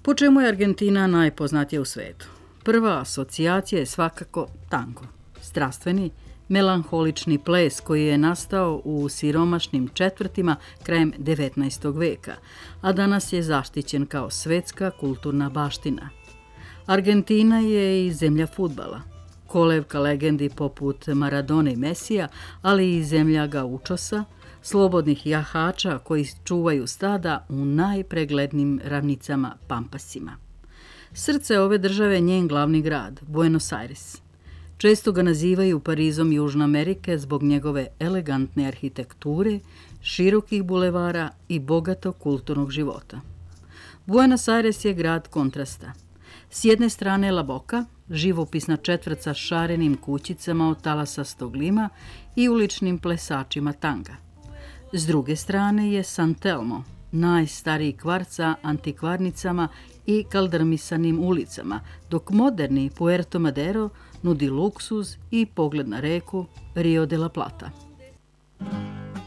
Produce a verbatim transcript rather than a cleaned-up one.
Po čemu je Argentina najpoznatija u svetu? Prva asocijacija je svakako tango, strastveni, melanholični ples koji je nastao u siromašnim četvrtima krajem devetnaestog veka, a danas je zaštićen kao svetska kulturna baština. Argentina je i zemlja fudbala, kolevka legendi poput Maradone i Mesija, ali i zemlja gaučosa, slobodnih jahača koji čuvaju stada u najpreglednim ravnicama Pampasima. Srce ove države je njen glavni grad, Buenos Aires. Često ga nazivaju Parizom Južne Amerike zbog njegove elegantne arhitekture, širokih bulevara i bogatog kulturnog života. Buenos Aires je grad kontrasta. S jedne strane La Boca, živopisna četvrt sa šarenim kućicama od talasastog lima i uličnim plesačima tanga. S druge strane je San Telmo, najstariji kvart sa antikvarnicama i kaldrmisanim ulicama, dok moderni Puerto Madero nudi luksuz i pogled na reku Rio de la Plata.